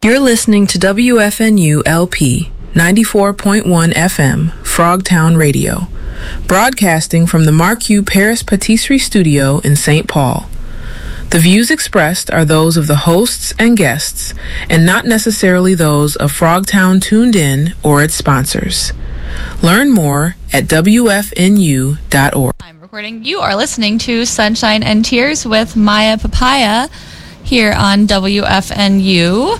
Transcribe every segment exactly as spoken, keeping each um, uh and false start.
You're listening to W F N U L P ninety-four point one F M, Frogtown Radio, broadcasting from the Marquis Paris Patisserie Studio in Saint Paul. The views expressed are those of the hosts and guests, and not necessarily those of Frogtown Tuned In or its sponsors. Learn more at W F N U dot org. I'm recording. You are listening to Sunshine and Tears with Maya Papaya here on W F N U.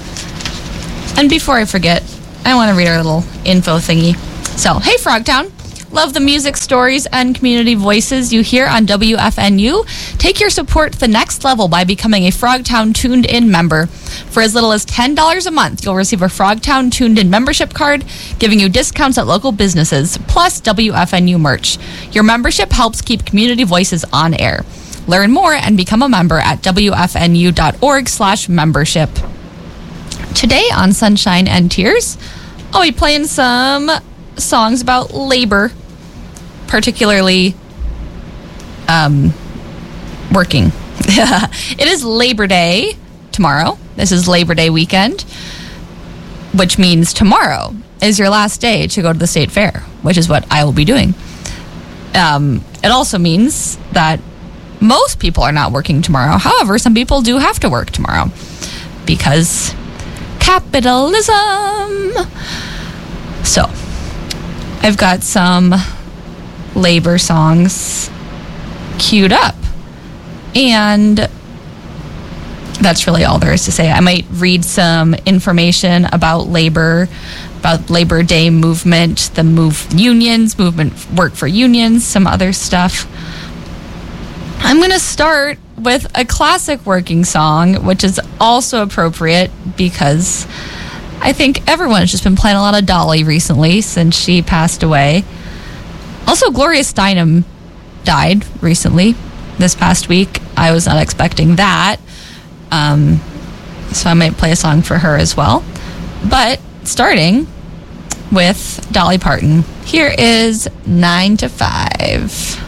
And before I forget, I want to read our little info thingy. So, hey Frogtown, love the music, stories, and community voices you hear on W F N U. Take your support to the next level by becoming a Frogtown Tuned In member. For as little as ten dollars a month, you'll receive a Frogtown Tuned In membership card, giving you discounts at local businesses, plus W F N U merch. Your membership helps keep community voices on air. Learn more and become a member at W F N U dot org slash membership. Today on Sunshine and Tears, I'll be playing some songs about labor, particularly um, working. It is Labor Day tomorrow. This is Labor Day weekend, which means tomorrow is your last day to go to the state fair, which is what I will be doing. Um, it also means that most people are not working tomorrow. However, some people do have to work tomorrow because capitalism. So, I've got some labor songs queued up. And that's really all there is to say. I might read some information about labor, about Labor Day movement, the move unions, movement work for unions, some other stuff. I'm going to start with a classic working song, which is also appropriate because I think everyone's just been playing a lot of Dolly recently since she passed away. Also, Gloria Steinem died recently this past week. I was not expecting that. Um, so I might play a song for her as well. But starting with Dolly Parton, here is nine to five.